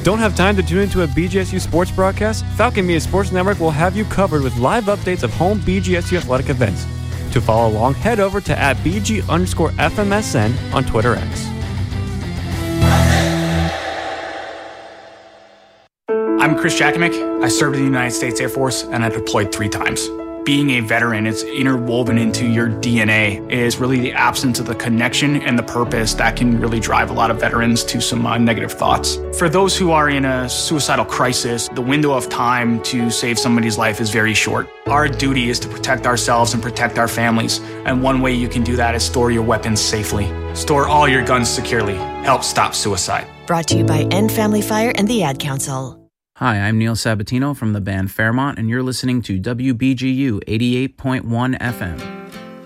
Don't have time to tune into a BGSU sports broadcast? Falcon Media Sports Network will have you covered with live updates of home BGSU athletic events. To follow along, head over to @BG_FMSN on Twitter X. I'm Chris Jakimick. I served in the United States Air Force and I deployed 3 times. Being a veteran, it's interwoven into your DNA. It is really the absence of the connection and the purpose that can really drive a lot of veterans to some negative thoughts. For those who are in a suicidal crisis, the window of time to save somebody's life is very short. Our duty is to protect ourselves and protect our families. And one way you can do that is store your weapons safely. Store all your guns securely. Help stop suicide. Brought to you by End Family Fire and the Ad Council. Hi, I'm Neil Sabatino from the band Fairmont, and you're listening to WBGU 88.1 FM.